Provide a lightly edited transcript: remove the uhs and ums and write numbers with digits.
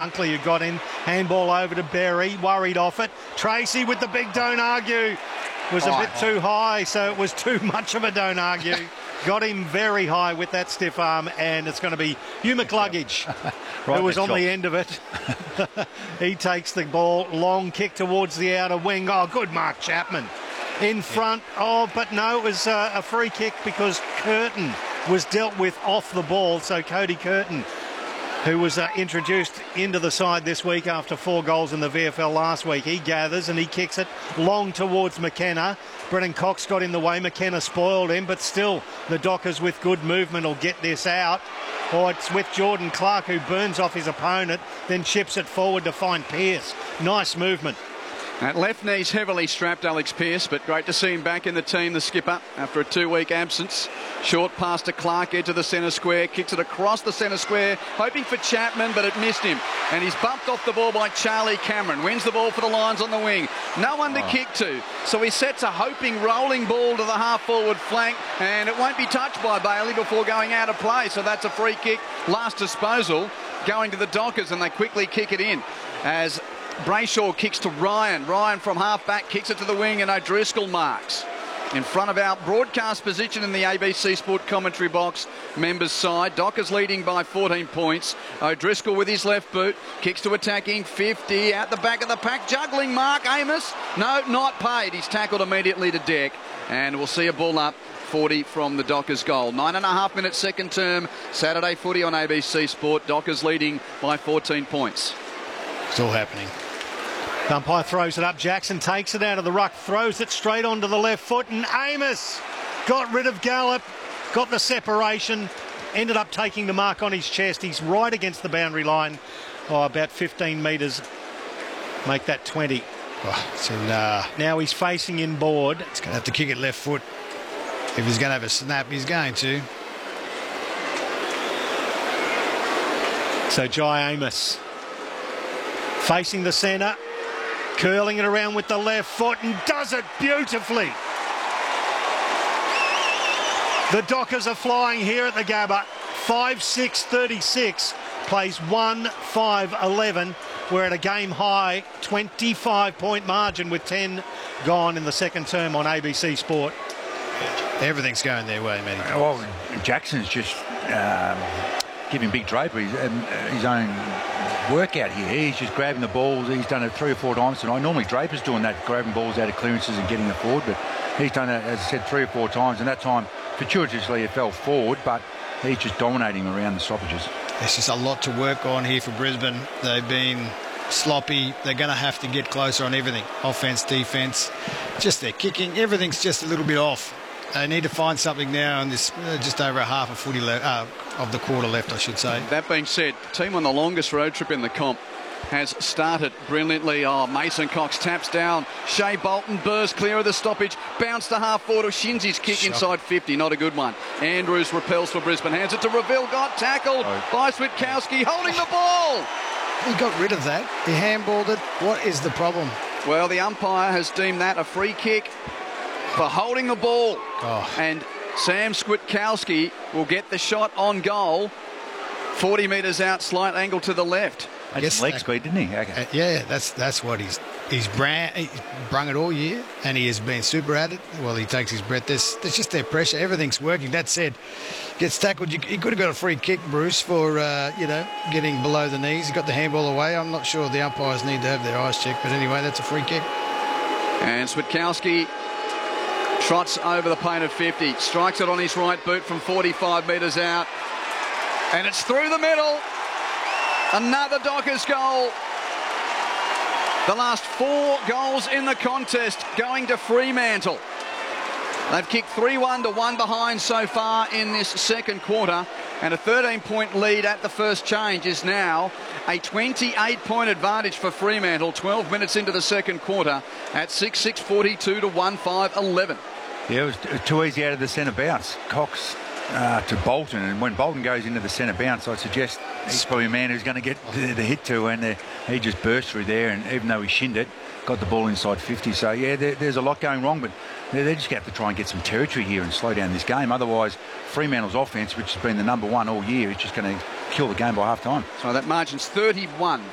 Dunkley who got in. Handball over to Berry, worried off it. Tracy with the big don't argue. Was a bit too high, so it was too much of a don't argue. Got him very high with that stiff arm, and it's going to be Hugh McCluggage who was on the end of it. He takes the ball, long kick towards the outer wing. Oh, good Mark Chapman in front. Oh, but no, it was a free kick because Curtin was dealt with off the ball. So Cody Curtin, who was introduced into the side this week after 4 goals in the VFL last week, he gathers and he kicks it long towards McKenna. Brennan Cox got in the way. McKenna spoiled him, but still the Dockers with good movement will get this out. Or it's with Jordan Clark, who burns off his opponent, then chips it forward to find Pearce. Nice movement. That left knee's heavily strapped, Alex Pearce, but great to see him back in the team, the skipper, after a 2-week absence. Short pass to Clark, edge of the centre square, kicks it across the centre square, hoping for Chapman, but it missed him. And he's bumped off the ball by Charlie Cameron. Wins the ball for the Lions on the wing. No one to kick to. So he sets a hoping rolling ball to the half-forward flank, and it won't be touched by Bailey before going out of play. So that's a free kick. Last disposal going to the Dockers, and they quickly kick it in as Brayshaw kicks to Ryan. Ryan from half-back kicks it to the wing, and O'Driscoll marks. In front of our broadcast position in the ABC Sport commentary box, members' side. Dockers leading by 14 points. O'Driscoll with his left boot. Kicks to attacking 50. Out the back of the pack. Juggling Mark Amos. No, not paid. He's tackled immediately to deck. And we'll see a ball up. 40 from the Dockers goal. 9.5 minutes second term. Saturday footy on ABC Sport. Dockers leading by 14 points. Still happening. The umpire throws it up. Jackson takes it out of the ruck, throws it straight onto the left foot, and Amos got rid of Gallup, got the separation, ended up taking the mark on his chest. He's right against the boundary line. Oh, about 15 metres. Make that 20. Oh, now he's facing inboard. He's going to have to kick it left foot. If he's going to have a snap, he's going to. So Jai Amos facing the centre, curling it around with the left foot, and does it beautifully. The Dockers are flying here at the Gabba. 5-6-36, plays 1-5-11. We're at a game high 25-point margin with 10 gone in the second term on ABC Sport. Everything's going their way, man. Well, Jackson's just giving Big Draper his own workout here. He's just grabbing the balls. He's done it 3 or 4 times tonight. Normally Draper's doing that, grabbing balls out of clearances and getting it forward, but he's done it, as I said, 3 or 4 times, and that time fortuitously it fell forward, but he's just dominating around the stoppages. There's just a lot to work on here for Brisbane. They've been sloppy. They're going to have to get closer on everything. Offense, defense, just their kicking. Everything's just a little bit off. They need to find something now in this just over a half a footy left, of the quarter left, I should say. That being said, team on the longest road trip in the comp has started brilliantly. Oh, Mason Cox taps down. Shea Bolton bursts clear of the stoppage. Bounce to half forward. Shinzi's kick inside 50. Not a good one. Andrews repels for Brisbane. Hands it to Reville. Got tackled by Switkowski holding the ball. He got rid of that. He handballed it. What is the problem? Well, the umpire has deemed that a free kick for holding the ball. And Sam Switkowski will get the shot on goal. 40 metres out, slight angle to the left. That's leg speed, didn't he? Okay. Yeah, that's what he's brung it all year, and he has been super at it. Well, he takes his breath. There's just their pressure. Everything's working. That said, gets tackled. He could have got a free kick, Bruce, for getting below the knees. He got the handball away. I'm not sure the umpires need to have their eyes checked, but anyway, that's a free kick. And Switkowski trots over the painted 50, strikes it on his right boot from 45 metres out, and it's through the middle. Another Dockers goal. The last 4 goals in the contest going to Fremantle. They've kicked 3-1 to 1 behind so far in this second quarter, and a 13-point lead at the first change is now a 28-point advantage for Fremantle 12 minutes into the second quarter at 6-6-42 to 1-5-11. Yeah, it was too easy out of the centre bounce. Cox to Bolton, and when Bolton goes into the centre bounce, I suggest he's probably a man who's going to get the hit to, and he just burst through there, and even though he shinned it, got the ball inside 50. So yeah, there's a lot going wrong, but they're just going to have to try and get some territory here and slow down this game. Otherwise, Fremantle's offense, which has been the #1 all year, is just going to kill the game by half time. So that margin's 31